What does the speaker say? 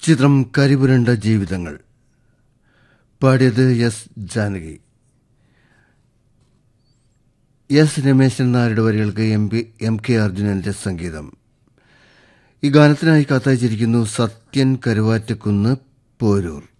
ചിത്രം കരിപുരണ്ട ജീവിതങ്ങൾ. പാടിയത് എസ് ജാനകി. എസ് രമേശൻ നായരുടെ വരികൾക്ക് എം കെ അർജുനന്റെ സംഗീതം. ഈ ഗാനത്തിനായി കത്തയച്ചിരിക്കുന്നു സത്യൻ കരുവാറ്റക്കുന്ന് പോരൂർ.